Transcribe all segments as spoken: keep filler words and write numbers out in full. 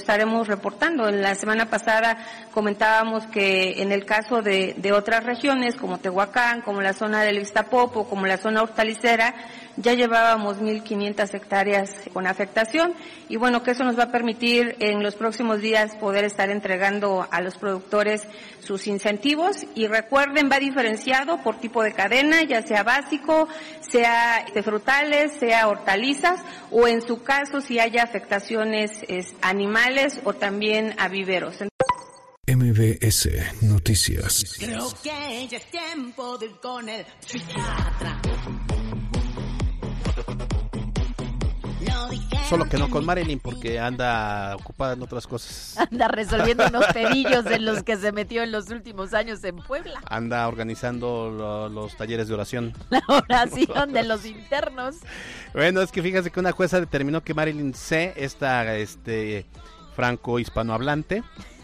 estaremos reportando. En la semana pasada comentábamos que en el caso de, de otras regiones, como Tehuacán, como la zona del Iztapopo, como la zona hortalicera, ya llevábamos mil quinientas hectáreas con afectación, y bueno, que eso nos va a permitir en los próximos días poder estar entregando a los productores sus incentivos. Y recuerden, va diferenciado por tipo de cadena, ya sea básico, sea de frutales, sea hortalizas, o en su caso si haya afectaciones es, animales o también a viveros. M V S Noticias. Creo que ya es tiempo de ir con el psiquiatra. Solo que no con Marilyn porque anda ocupada en otras cosas. Anda resolviendo unos pedillos en los que se metió en los últimos años en Puebla. Anda organizando lo, los talleres de oración. La oración de los internos. Bueno, es que fíjense que una jueza determinó que Marilyn C., esta este, franco-hispanohablante,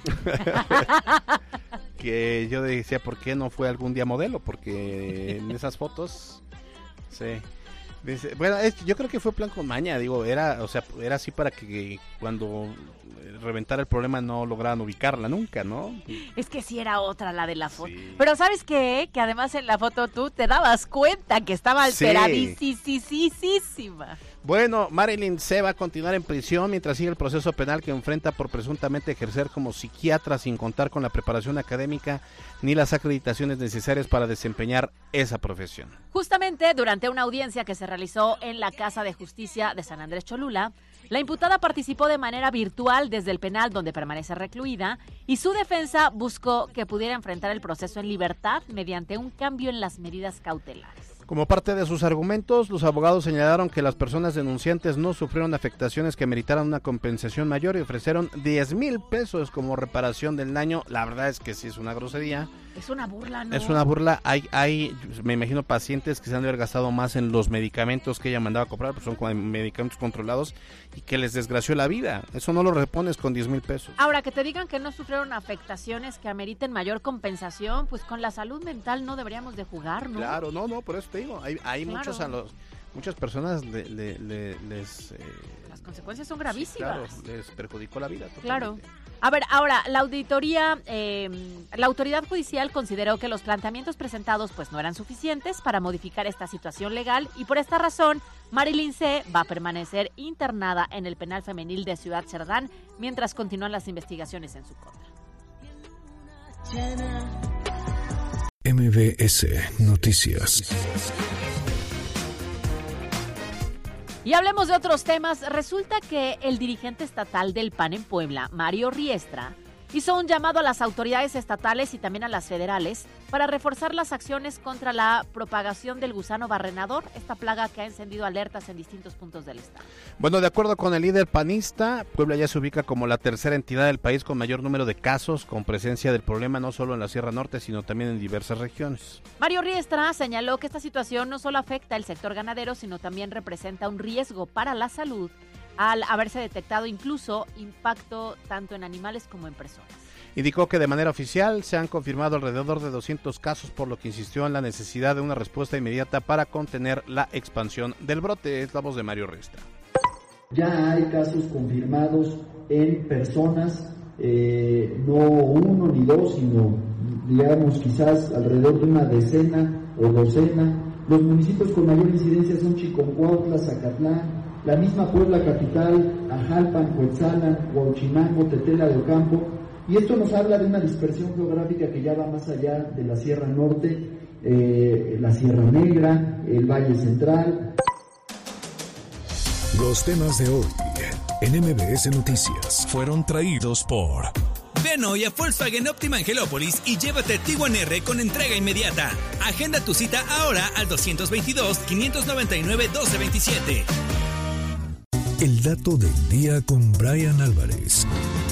que yo decía, ¿por qué no fue algún día modelo? Porque en esas fotos, sí. Dice, bueno, es, yo creo que fue plan con maña, digo, era, o sea, era así para que cuando reventara el problema no lograran ubicarla nunca, ¿no? Es que sí era otra la de la foto. Sí. Pero ¿sabes qué? Que además en la foto tú te dabas cuenta que estaba alteradísima. Bueno, Marilyn C. va a continuar en prisión mientras sigue el proceso penal que enfrenta por presuntamente ejercer como psiquiatra sin contar con la preparación académica ni las acreditaciones necesarias para desempeñar esa profesión. Justamente durante una audiencia que se realizó en la Casa de Justicia de San Andrés Cholula, la imputada participó de manera virtual desde el penal donde permanece recluida y su defensa buscó que pudiera enfrentar el proceso en libertad mediante un cambio en las medidas cautelares. Como parte de sus argumentos, los abogados señalaron que las personas denunciantes no sufrieron afectaciones que meritaran una compensación mayor y ofrecieron diez mil pesos como reparación del daño. La verdad es que sí es una grosería. Es una burla, ¿no? Es una burla. Hay, hay, me imagino, pacientes que se han de haber gastado más en los medicamentos que ella mandaba a comprar, pues son medicamentos controlados y que les desgració la vida. Eso no lo repones con diez mil pesos. Ahora, que te digan que no sufrieron afectaciones que ameriten mayor compensación, pues con la salud mental no deberíamos de jugar, ¿no? Claro, no, no, por eso te digo, hay, hay claro. muchos a los, muchas personas le, le, le, les... Eh, Las consecuencias son gravísimas. Sí, claro, les perjudicó la vida totalmente. Claro. A ver, ahora, la auditoría, eh, la autoridad judicial consideró que los planteamientos presentados pues no eran suficientes para modificar esta situación legal y por esta razón, Marilyn C. va a permanecer internada en el penal femenil de Ciudad Cerdán mientras continúan las investigaciones en su contra. M V S Noticias. Y hablemos de otros temas. Resulta que el dirigente estatal del P A N en Puebla, Mario Riestra, hizo un llamado a las autoridades estatales y también a las federales para reforzar las acciones contra la propagación del gusano barrenador, esta plaga que ha encendido alertas en distintos puntos del estado. Bueno, de acuerdo con el líder panista, Puebla ya se ubica como la tercera entidad del país con mayor número de casos, con presencia del problema no solo en la Sierra Norte, sino también en diversas regiones. Mario Riestra señaló que esta situación no solo afecta al sector ganadero, sino también representa un riesgo para la salud al haberse detectado incluso impacto tanto en animales como en personas. Indicó que de manera oficial se han confirmado alrededor de doscientos casos, por lo que insistió en la necesidad de una respuesta inmediata para contener la expansión del brote. Es la voz de Mario Riestra. Ya hay casos confirmados en personas, eh, no uno ni dos, sino digamos quizás alrededor de una decena o docena. Los municipios con mayor incidencia son Chiconcuautla, Zacatlán, la misma Puebla capital, Ajalpan, Coetzalan, Huauchinango, Tetela de Ocampo, y esto nos habla de una dispersión geográfica que ya va más allá de la Sierra Norte, eh, la Sierra Negra, el Valle Central. Los temas de hoy en M V S Noticias fueron traídos por... Ven hoy a Volkswagen Optima Angelópolis y llévate Tiguan R con entrega inmediata. Agenda tu cita ahora al dos veintidós, quinientos noventa y nueve, doce veintisiete. El dato del día con Brian Álvarez.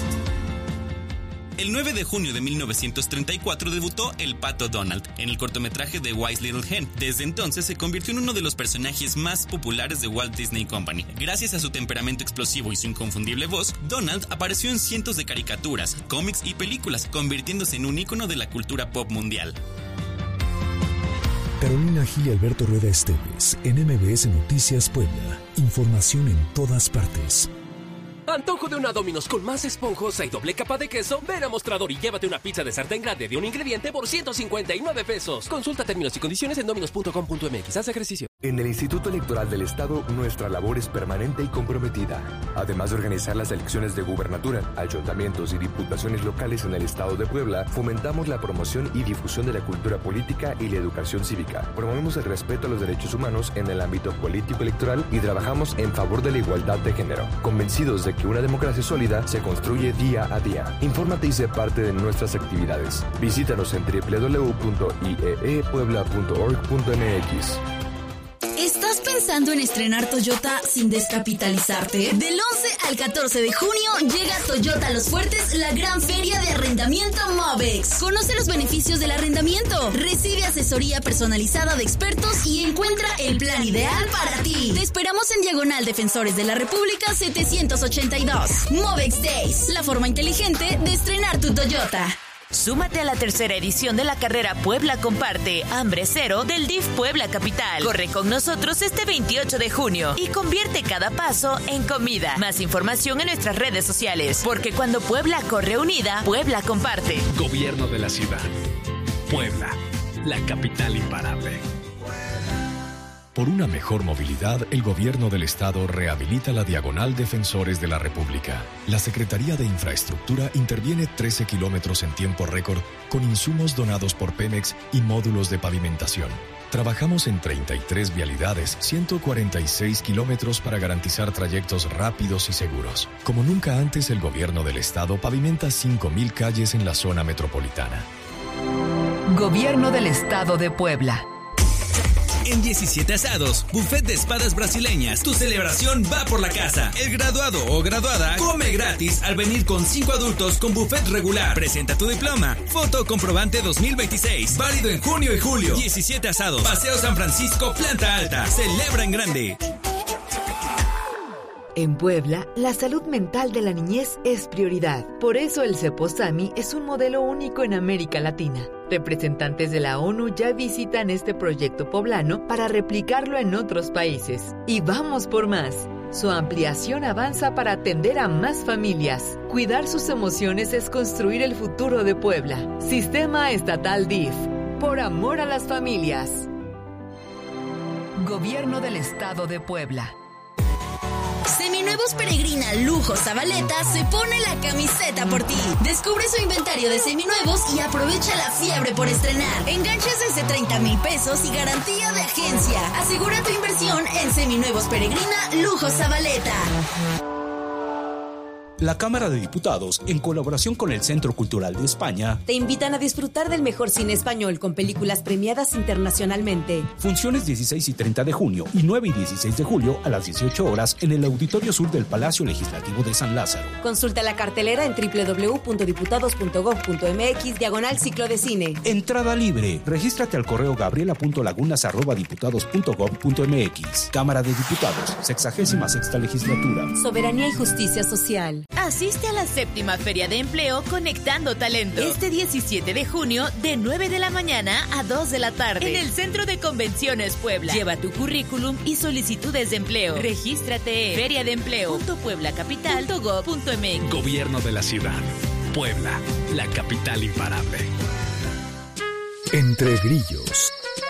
El nueve de junio de mil novecientos treinta y cuatro debutó el Pato Donald en el cortometraje de Wise Little Hen. Desde entonces se convirtió en uno de los personajes más populares de Walt Disney Company. Gracias a su temperamento explosivo y su inconfundible voz, Donald apareció en cientos de caricaturas, cómics y películas, convirtiéndose en un ícono de la cultura pop mundial. Carolina Gil y Alberto Rueda Esteves en M V S Noticias Puebla. Información en todas partes. Antojo de una Domino's con más esponjosa y doble capa de queso. Ven a Mostrador y llévate una pizza de sartén grande de un ingrediente por ciento cincuenta y nueve pesos. Consulta términos y condiciones en dominos punto com punto m x. Haz ejercicio. En el Instituto Electoral del Estado, nuestra labor es permanente y comprometida. Además de organizar las elecciones de gubernatura, ayuntamientos y diputaciones locales en el Estado de Puebla, fomentamos la promoción y difusión de la cultura política y la educación cívica. Promovemos el respeto a los derechos humanos en el ámbito político electoral y trabajamos en favor de la igualdad de género, convencidos de que una democracia sólida se construye día a día. Infórmate y sé parte de nuestras actividades. Visítanos en doble u doble u doble u punto i e e puebla punto org punto m x. ¿Estás pensando en estrenar Toyota sin descapitalizarte? Del once al catorce de junio llega Toyota Los Fuertes, la gran feria de arrendamiento Movex. Conoce los beneficios del arrendamiento, recibe asesoría personalizada de expertos y encuentra el plan ideal para ti. Te esperamos en Diagonal Defensores de la República setecientos ochenta y dos. Movex Days, la forma inteligente de estrenar tu Toyota. Súmate a la tercera edición de la carrera Puebla Comparte, Hambre Cero del D I F Puebla Capital. Corre con nosotros este veintiocho de junio y convierte cada paso en comida. Más información en nuestras redes sociales, porque cuando Puebla corre unida, Puebla comparte. Gobierno de la ciudad. Puebla, la capital imparable. Por una mejor movilidad, el Gobierno del Estado rehabilita la Diagonal Defensores de la República. La Secretaría de Infraestructura interviene trece kilómetros en tiempo récord con insumos donados por Pemex y módulos de pavimentación. Trabajamos en treinta y tres vialidades, ciento cuarenta y seis kilómetros para garantizar trayectos rápidos y seguros. Como nunca antes, el Gobierno del Estado pavimenta cinco mil calles en la zona metropolitana. Gobierno del Estado de Puebla. En diecisiete Asados, buffet de espadas brasileñas. Tu celebración va por la casa. El graduado o graduada come gratis al venir con cinco adultos con buffet regular. Presenta tu diploma. Foto comprobante dos mil veintiséis. Válido en junio y julio. diecisiete Asados. Paseo San Francisco, planta alta. Celebra en grande. En Puebla, la salud mental de la niñez es prioridad. Por eso el Ceposami es un modelo único en América Latina. Representantes de la ONU ya visitan este proyecto poblano para replicarlo en otros países. Y vamos por más. Su ampliación avanza para atender a más familias. Cuidar sus emociones es construir el futuro de Puebla. Sistema Estatal D I F. Por amor a las familias. Gobierno del Estado de Puebla. Seminuevos Peregrina Lujo Zabaleta se pone la camiseta por ti. Descubre su inventario de seminuevos y aprovecha la fiebre por estrenar. Enganches desde treinta mil pesos y garantía de agencia. Asegura tu inversión en Seminuevos Peregrina Lujo Zabaleta. La Cámara de Diputados, en colaboración con el Centro Cultural de España, te invitan a disfrutar del mejor cine español con películas premiadas internacionalmente. Funciones dieciséis y treinta de junio y nueve y dieciséis de julio a las dieciocho horas en el Auditorio Sur del Palacio Legislativo de San Lázaro. Consulta la cartelera en doble u doble u doble u punto diputados punto gob punto m x diagonal ciclo de cine. Entrada libre. Regístrate al correo gabriela punto lagunas arroba diputados punto gob punto m x. Cámara de Diputados, sexagésima sexta legislatura. Soberanía y justicia social. Asiste a la séptima Feria de Empleo Conectando Talento. Este diecisiete de junio, de nueve de la mañana a dos de la tarde. En el Centro de Convenciones Puebla. Lleva tu currículum y solicitudes de empleo. Regístrate en feria de empleo punto puebla capital punto gob punto m x. Gobierno de la ciudad. Puebla, la capital imparable. Entre grillos.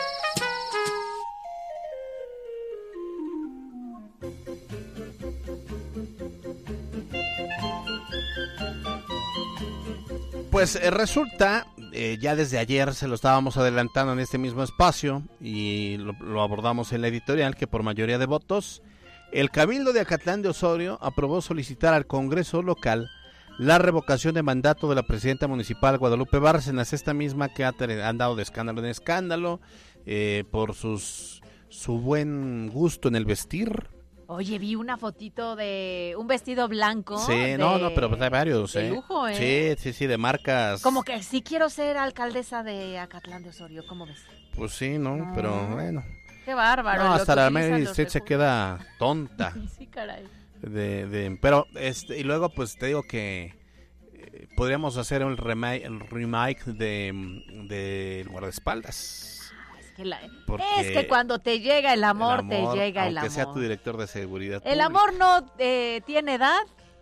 Pues eh, resulta, eh, ya desde ayer se lo estábamos adelantando en este mismo espacio y lo, lo abordamos en la editorial, que por mayoría de votos, el Cabildo de Acatlán de Osorio aprobó solicitar al Congreso local la revocación de mandato de la presidenta municipal Guadalupe Bárcenas, esta misma que ha andado de escándalo en escándalo eh, por sus su buen gusto en el vestir. Oye, vi una fotito de un vestido blanco. Sí, de, no, no, pero hay varios, de ¿eh? lujo, ¿eh? Sí, sí, sí, de marcas. Como que sí quiero ser alcaldesa de Acatlán de Osorio, ¿cómo ves? Pues sí, ¿no? no. Pero bueno. Qué bárbaro. No, hasta la Mary Street se queda tonta. Sí, caray. De, de, pero, este, y luego, pues te digo que eh, podríamos hacer el remake, el remake de, de El Guardaespaldas. Que la, es que cuando te llega el amor, el amor te llega el amor. Aunque sea tu director de seguridad El pública. amor no eh, tiene edad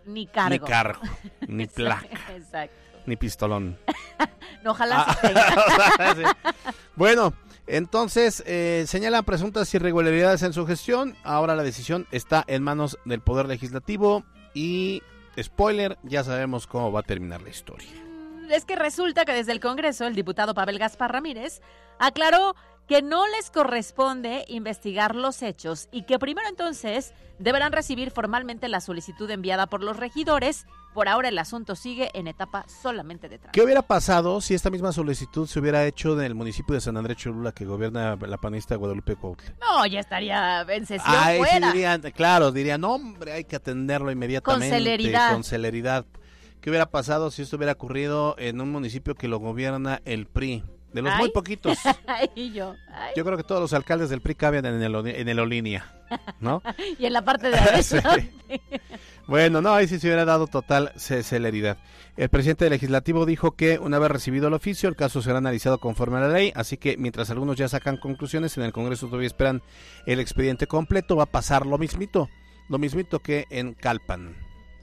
Ni cargo. Ni cargo, ni placa. Exacto. Ni pistolón. No, ojalá ah, se caiga. Sí. Bueno, entonces eh, señalan presuntas irregularidades en su gestión. Ahora la decisión está en manos del Poder Legislativo y, spoiler, ya sabemos cómo va a terminar la historia. Es que resulta que desde el Congreso el diputado Pavel Gaspar Ramírez aclaró que no les corresponde investigar los hechos y que primero entonces deberán recibir formalmente la solicitud enviada por los regidores. Por ahora el asunto sigue en etapa solamente de trámite. ¿Qué hubiera pasado si esta misma solicitud se hubiera hecho en el municipio de San Andrés Cholula, que gobierna la panista Guadalupe Cuautla? No, ya estaría en sesión Ay, fuera. Sí dirían, claro, dirían, no, hombre, hay que atenderlo inmediatamente. Con celeridad. Con celeridad. ¿Qué hubiera pasado si esto hubiera ocurrido en un municipio que lo gobierna el P R I? De los ay. muy poquitos. Ay, yo, ay. Yo creo que todos los alcaldes del P R I caben en el, en el Olinia, ¿no? Y en la parte de adentro. Sí. Bueno, no, ahí sí se hubiera dado total celeridad. El presidente del legislativo dijo que una vez recibido el oficio, el caso será analizado conforme a la ley, así que mientras algunos ya sacan conclusiones, en el Congreso todavía esperan el expediente completo, va a pasar lo mismito, lo mismito que en Calpan.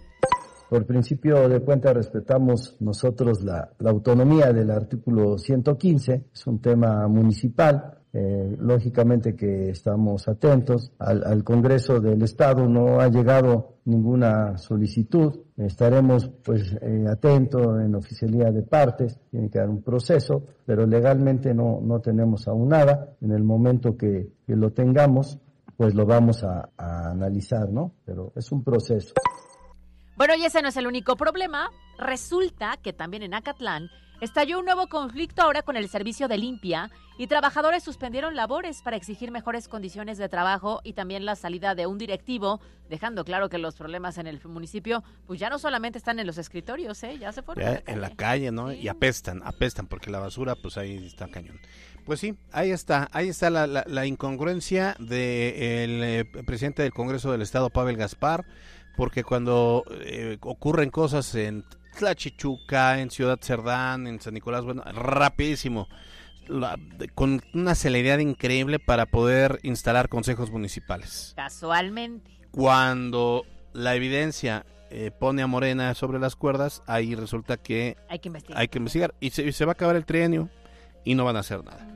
Por principio de cuenta respetamos nosotros la, la autonomía del artículo ciento quince, es un tema municipal, eh, lógicamente que estamos atentos, al, al Congreso del Estado no ha llegado ninguna solicitud, estaremos pues eh, atentos en oficialía de partes, tiene que haber un proceso, pero legalmente no, no tenemos aún nada, en el momento que, que lo tengamos pues lo vamos a, a analizar, ¿no? Pero es un proceso. Bueno, y ese no es el único problema. Resulta que también en Acatlán estalló un nuevo conflicto ahora con el servicio de limpia y trabajadores suspendieron labores para exigir mejores condiciones de trabajo y también la salida de un directivo, dejando claro que los problemas en el municipio pues ya no solamente están en los escritorios, ¿eh? Ya se fueron ya, a la en la calle, calle, ¿no? Sí. Y apestan, apestan porque la basura pues ahí está cañón. Pues sí, ahí está, ahí está la, la, la incongruencia del de eh, presidente del Congreso del Estado, Pavel Gaspar, porque cuando eh, ocurren cosas en Tlachichuca, en Ciudad Cerdán, en San Nicolás, bueno, rapidísimo, la, de, con una celeridad increíble para poder instalar consejos municipales. Casualmente. Cuando la evidencia eh, pone a Morena sobre las cuerdas, ahí resulta que hay que investigar. Hay que investigar y se, y se va a acabar el trienio y no van a hacer nada.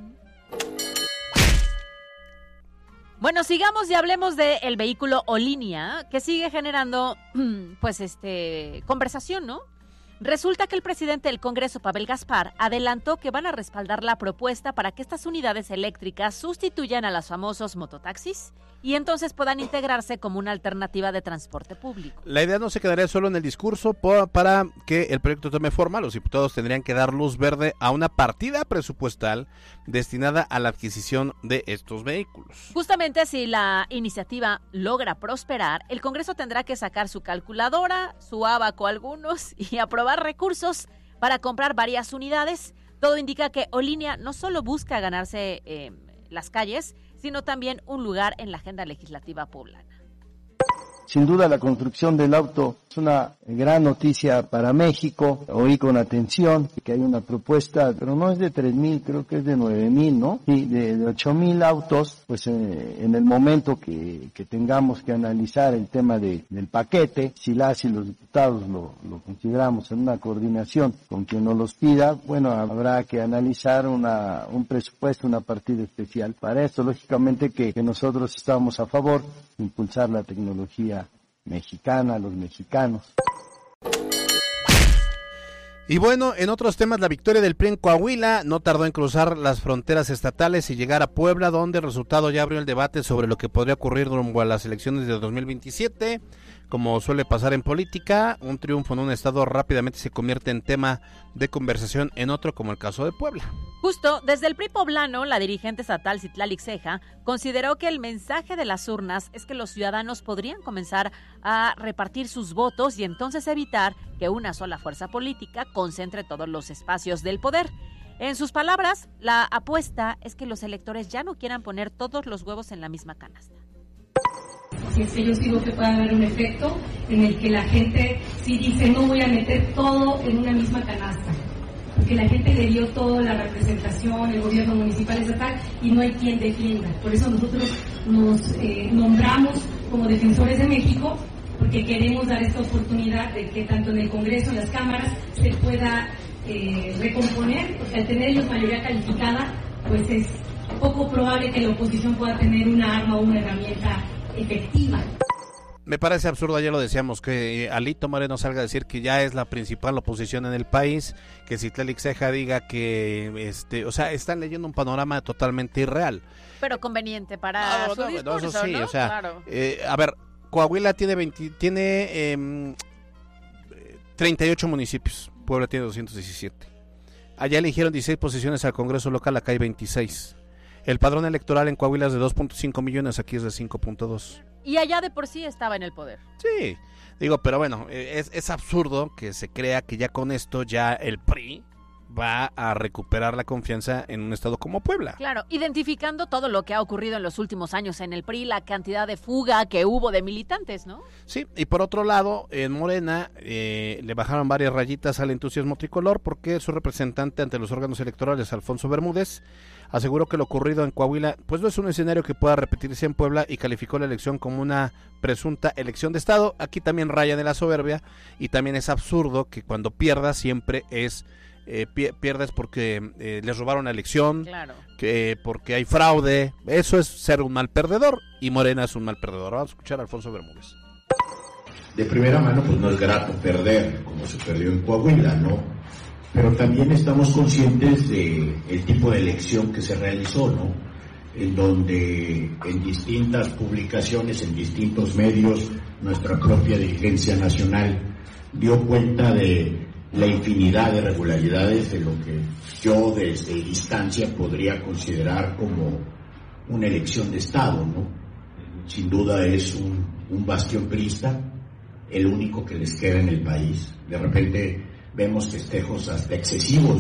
Bueno, sigamos y hablemos del vehículo Olinia, que sigue generando, pues, este, conversación, ¿no? Resulta que el presidente del Congreso, Pavel Gaspar, adelantó que van a respaldar la propuesta para que estas unidades eléctricas sustituyan a los famosos mototaxis y entonces puedan integrarse como una alternativa de transporte público. La idea no se quedaría solo en el discurso. Por, para que el proyecto tome forma, los diputados tendrían que dar luz verde a una partida presupuestal destinada a la adquisición de estos vehículos. Justamente si la iniciativa logra prosperar, el Congreso tendrá que sacar su calculadora, su abaco algunos y aprobar recursos para comprar varias unidades. Todo indica que Olinia no solo busca ganarse eh, las calles, sino también un lugar en la agenda legislativa poblana. Sin duda la construcción del auto es una gran noticia para México. Oí con atención que hay una propuesta, pero no es de tres mil, creo que es de nueve mil, ¿no? Sí, de, de ocho mil autos, pues eh, en el momento que, que tengamos que analizar el tema de, del paquete, si las y los diputados lo, lo consideramos en una coordinación con quien nos los pida, bueno, habrá que analizar una, un presupuesto, una partida especial. Para esto, lógicamente que, que nosotros estamos a favor de impulsar la tecnología mexicana, los mexicanos. Y bueno, en otros temas, la victoria del P R I en Coahuila no tardó en cruzar las fronteras estatales y llegar a Puebla, donde el resultado ya abrió el debate sobre lo que podría ocurrir rumbo a las elecciones de dos mil veintisiete. Como suele pasar en política, un triunfo en un estado rápidamente se convierte en tema de conversación en otro, como el caso de Puebla. Justo, desde el P R I poblano, la dirigente estatal Citlali Ceja consideró que el mensaje de las urnas es que los ciudadanos podrían comenzar a repartir sus votos y entonces evitar que una sola fuerza política concentre todos los espacios del poder. En sus palabras, la apuesta es que los electores ya no quieran poner todos los huevos en la misma canasta. Si es que yo sigo que pueda haber un efecto en el que la gente sí dice no voy a meter todo en una misma canasta, porque la gente le dio toda la representación, el gobierno municipal estatal y no hay quien defienda. Por eso nosotros nos eh, nombramos como defensores de México, porque que queremos dar esta oportunidad de que tanto en el Congreso, en las cámaras, se pueda eh, recomponer, porque al tener ellos mayoría calificada, pues es poco probable que la oposición pueda tener una arma o una herramienta efectiva. Me parece absurdo, ayer lo decíamos, que Alito Moreno salga a decir que ya es la principal oposición en el país, que Citlali Ceja diga que, este, o sea, están leyendo un panorama totalmente irreal. Pero conveniente para no, su no, discurso, no, eso sí, ¿no? o sea, Claro. eh, a ver, Coahuila tiene veinte, tiene eh, treinta y ocho municipios, Puebla tiene doscientos diecisiete. Allá eligieron dieciséis posiciones al Congreso local, acá hay veintiséis. El padrón electoral en Coahuila es de dos punto cinco millones, aquí es de cinco punto dos. Y allá de por sí estaba en el poder. Sí, digo, pero bueno, es, es absurdo que se crea que ya con esto ya el P R I va a recuperar la confianza en un estado como Puebla. Claro, identificando todo lo que ha ocurrido en los últimos años en el P R I, la cantidad de fuga que hubo de militantes, ¿no? Sí, y por otro lado, en Morena eh, le bajaron varias rayitas al entusiasmo tricolor porque su representante ante los órganos electorales, Alfonso Bermúdez, aseguró que lo ocurrido en Coahuila pues no es un escenario que pueda repetirse en Puebla y calificó la elección como una presunta elección de Estado. Aquí también rayan de la soberbia y también es absurdo que cuando pierdas siempre es eh, pierdes porque eh, les robaron la elección, claro. que porque hay fraude. Eso es ser un mal perdedor y Morena es un mal perdedor. Vamos a escuchar a Alfonso Bermúdez. De primera mano pues no es grato perder como se perdió en Coahuila, ¿no? Pero también estamos conscientes de el tipo de elección que se realizó, ¿no? En donde en distintas publicaciones, en distintos medios, nuestra propia dirigencia nacional dio cuenta de la infinidad de irregularidades de lo que yo desde distancia podría considerar como una elección de Estado, ¿no? Sin duda es un, un bastión priista, el único que les queda en el país. De repente vemos festejos hasta excesivos.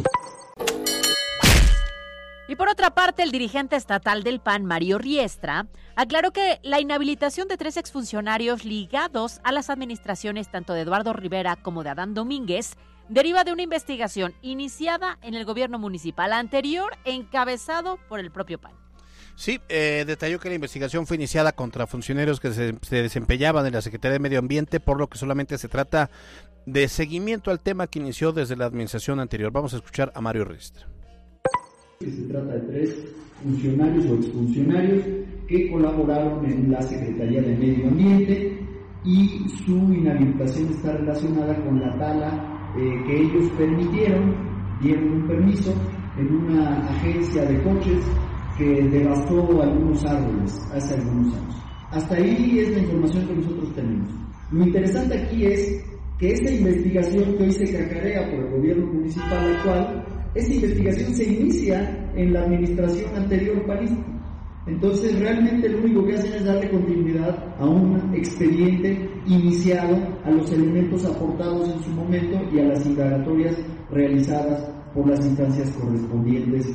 Y por otra parte, el dirigente estatal del P A N, Mario Riestra, aclaró que la inhabilitación de tres exfuncionarios ligados a las administraciones tanto de Eduardo Rivera como de Adán Domínguez deriva de una investigación iniciada en el gobierno municipal anterior, encabezado por el propio P A N. Sí, eh, detalló que la investigación fue iniciada contra funcionarios que se, se desempeñaban en la Secretaría de Medio Ambiente, por lo que solamente se trata de seguimiento al tema que inició desde la administración anterior. Vamos a escuchar a Mario Riestra. Se trata de tres funcionarios o exfuncionarios que colaboraron en la Secretaría de Medio Ambiente y su inhabilitación está relacionada con la tala eh, que ellos permitieron, dieron un permiso en una agencia de coches que devastó algunos árboles hace algunos años. Hasta ahí es la información que nosotros tenemos. Lo interesante aquí es que esta investigación que hoy se cacarea por el gobierno municipal actual, esta investigación se inicia en la administración anterior panista. Entonces realmente lo único que hacen es darle continuidad a un expediente iniciado, a los elementos aportados en su momento y a las indagatorias realizadas por las instancias correspondientes.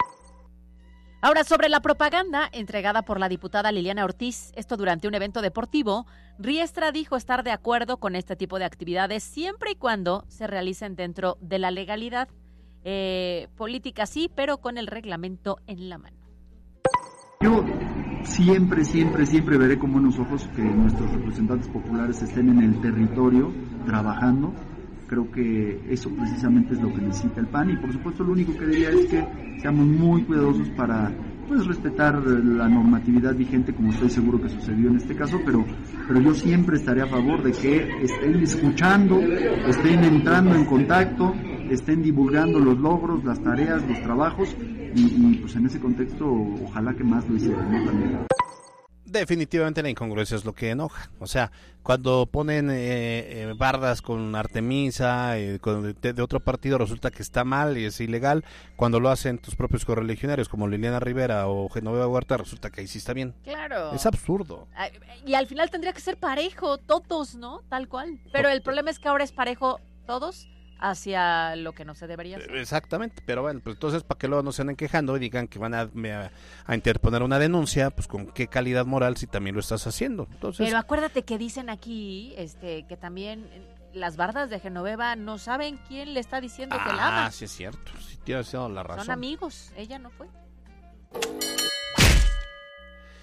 Ahora, sobre la propaganda entregada por la diputada Liliana Ortiz, esto durante un evento deportivo, Riestra dijo estar de acuerdo con este tipo de actividades siempre y cuando se realicen dentro de la legalidad. Eh, política sí, pero con el reglamento en la mano. Yo siempre, siempre, siempre veré con buenos ojos que nuestros representantes populares estén en el territorio trabajando. Creo que eso precisamente es lo que necesita el P A N y por supuesto lo único que diría es que seamos muy cuidadosos para pues respetar la normatividad vigente, como estoy seguro que sucedió en este caso, pero pero yo siempre estaré a favor de que estén escuchando, estén entrando en contacto, estén divulgando los logros, las tareas, los trabajos y, y pues en ese contexto ojalá que más lo hicieran, ¿no? También. Definitivamente la incongruencia es lo que enoja. O sea, cuando ponen eh, eh, bardas con Artemisa, eh, con, de, de otro partido, resulta que está mal y es ilegal. Cuando lo hacen tus propios correligionarios como Liliana Rivera o Genoveva Huerta, resulta que ahí sí está bien. Claro. Es absurdo. Y al final tendría que ser parejo, todos, ¿no? Tal cual. Pero el problema es que ahora es parejo todos hacia lo que no se debería hacer. Exactamente, pero bueno, pues entonces para que luego no se anden quejando y digan que van a, a, a interponer una denuncia, pues con qué calidad moral si también lo estás haciendo. Entonces, pero acuérdate que dicen aquí este que también las bardas de Genoveva no saben quién le está diciendo ah, que la ama. Ah, sí es cierto, sí tienes la razón. Son amigos, ella no fue.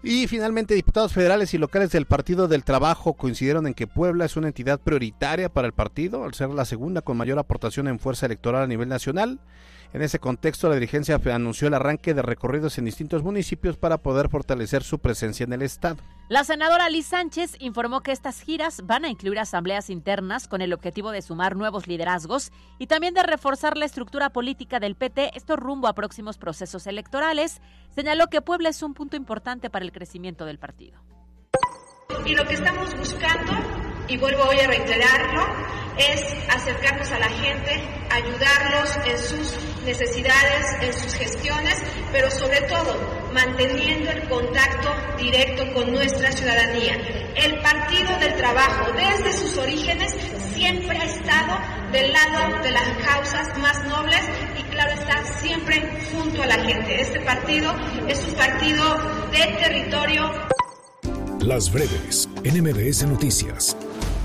Y finalmente, diputados federales y locales del Partido del Trabajo coincidieron en que Puebla es una entidad prioritaria para el partido, al ser la segunda con mayor aportación en fuerza electoral a nivel nacional. En ese contexto, la dirigencia anunció el arranque de recorridos en distintos municipios para poder fortalecer su presencia en el estado. La senadora Liz Sánchez informó que estas giras van a incluir asambleas internas con el objetivo de sumar nuevos liderazgos y también de reforzar la estructura política del P T, esto rumbo a próximos procesos electorales. Señaló que Puebla es un punto importante para el crecimiento del partido. Y lo que estamos buscando, y vuelvo hoy a reiterarlo, es acercarnos a la gente, ayudarlos en sus necesidades, en sus gestiones, pero sobre todo manteniendo el contacto directo con nuestra ciudadanía. El Partido del Trabajo, desde sus orígenes, siempre ha estado del lado de las causas más nobles y, claro está, siempre junto a la gente. Este partido es un partido de territorio. Las breves, en M B S Noticias.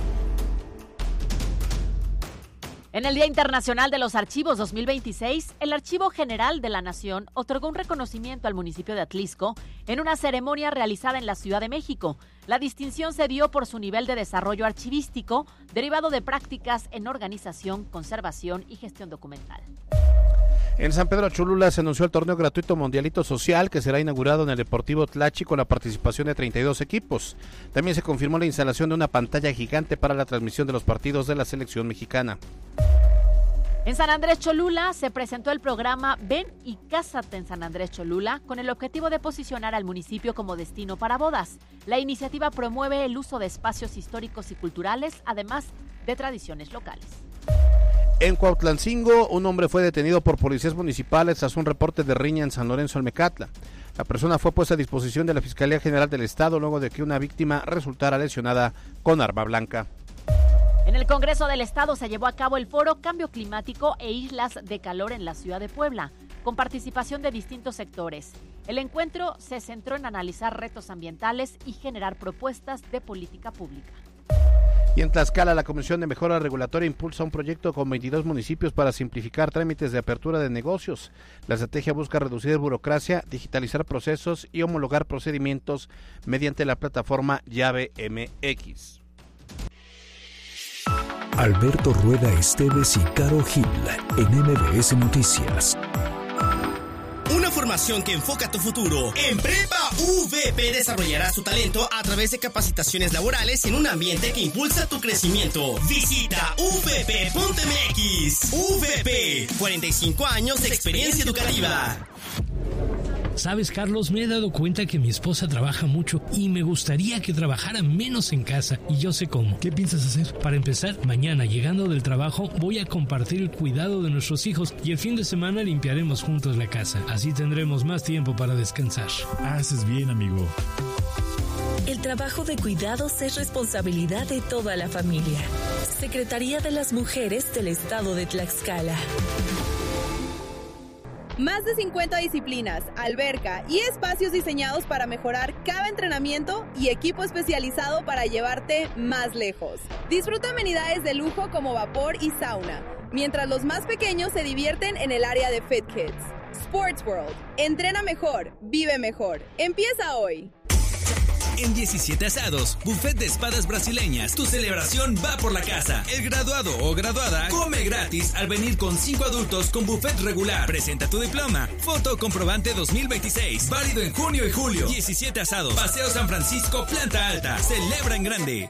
En el Día Internacional de los Archivos dos mil veintiséis, el Archivo General de la Nación otorgó un reconocimiento al municipio de Atlisco en una ceremonia realizada en la Ciudad de México. La distinción se dio por su nivel de desarrollo archivístico, derivado de prácticas en organización, conservación y gestión documental. En San Pedro Cholula se anunció el torneo gratuito Mundialito Social que será inaugurado en el Deportivo Tlachi con la participación de treinta y dos equipos. También se confirmó la instalación de una pantalla gigante para la transmisión de los partidos de la selección mexicana. En San Andrés Cholula se presentó el programa Ven y Cásate en San Andrés Cholula con el objetivo de posicionar al municipio como destino para bodas. La iniciativa promueve el uso de espacios históricos y culturales, además de tradiciones locales. En Cuautlancingo, un hombre fue detenido por policías municipales tras un reporte de riña en San Lorenzo Almecatla. La persona fue puesta a disposición de la Fiscalía General del Estado luego de que una víctima resultara lesionada con arma blanca. En el Congreso del Estado se llevó a cabo el foro Cambio Climático e Islas de Calor en la ciudad de Puebla, con participación de distintos sectores. El encuentro se centró en analizar retos ambientales y generar propuestas de política pública. Y en Tlaxcala, la Comisión de Mejora Regulatoria impulsa un proyecto con veintidós municipios para simplificar trámites de apertura de negocios. La estrategia busca reducir burocracia, digitalizar procesos y homologar procedimientos mediante la plataforma Llave M X. Alberto Rueda Esteves y Caro Gil en M B S Noticias. Una formación que enfoca tu futuro. En Prepa V P desarrollarás tu talento a través de capacitaciones laborales en un ambiente que impulsa tu crecimiento. Visita v p punto m x. V P, cuarenta y cinco años de experiencia educativa. Sabes, Carlos, me he dado cuenta que mi esposa trabaja mucho y me gustaría que trabajara menos en casa, y yo sé cómo. ¿Qué piensas hacer? Para empezar, mañana llegando del trabajo voy a compartir el cuidado de nuestros hijos y el fin de semana limpiaremos juntos la casa. Así tendremos más tiempo para descansar. Haces bien, amigo. El trabajo de cuidados es responsabilidad de toda la familia. Secretaría de las Mujeres del Estado de Tlaxcala. Más de cincuenta disciplinas, alberca y espacios diseñados para mejorar cada entrenamiento y equipo especializado para llevarte más lejos. Disfruta amenidades de lujo como vapor y sauna, mientras los más pequeños se divierten en el área de Fit Kids. Sports World. Entrena mejor, vive mejor. Empieza hoy. En diecisiete Asados, buffet de espadas brasileñas. Tu celebración va por la casa. El graduado o graduada come gratis al venir con cinco adultos con buffet regular. Presenta tu diploma. Foto comprobante dos mil veintiséis. Válido en junio y julio. diecisiete Asados. Paseo San Francisco, planta alta. Celebra en grande.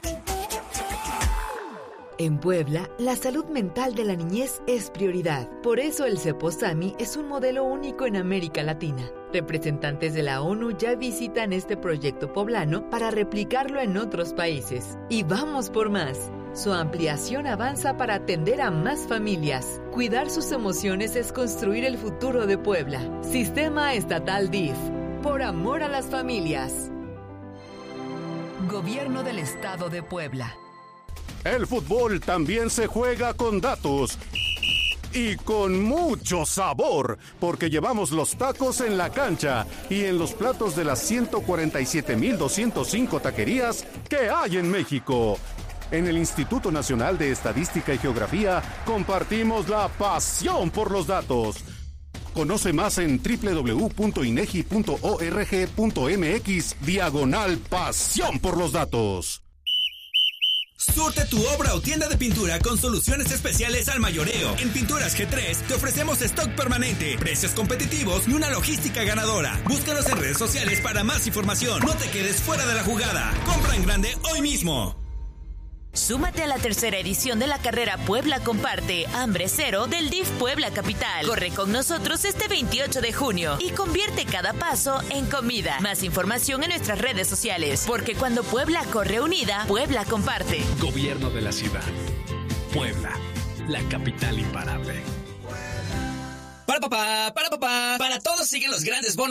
En Puebla, la salud mental de la niñez es prioridad. Por eso el Ceposami es un modelo único en América Latina. Representantes de la ONU ya visitan este proyecto poblano para replicarlo en otros países. Y vamos por más. Su ampliación avanza para atender a más familias. Cuidar sus emociones es construir el futuro de Puebla. Sistema Estatal D I F. Por amor a las familias. Gobierno del Estado de Puebla. El fútbol también se juega con datos y con mucho sabor, porque llevamos los tacos en la cancha y en los platos de las ciento cuarenta y siete mil doscientos cinco taquerías que hay en México. En el Instituto Nacional de Estadística y Geografía compartimos la pasión por los datos. Conoce más en doble u doble u doble u punto inegi punto org punto mx diagonal pasión por los datos. Surte tu obra o tienda de pintura con soluciones especiales al mayoreo. En Pinturas G tres te ofrecemos stock permanente, precios competitivos y una logística ganadora. Búscanos en redes sociales para más información. No te quedes fuera de la jugada. Compra en grande hoy mismo. Súmate a la tercera edición de la carrera Puebla Comparte, Hambre Cero del D I F Puebla Capital. Corre con nosotros este veintiocho de junio y convierte cada paso en comida. Más información en nuestras redes sociales, porque cuando Puebla corre unida, Puebla comparte. Gobierno de la ciudad. Puebla, la capital imparable. Para papá, para papá, para todos siguen los grandes bonos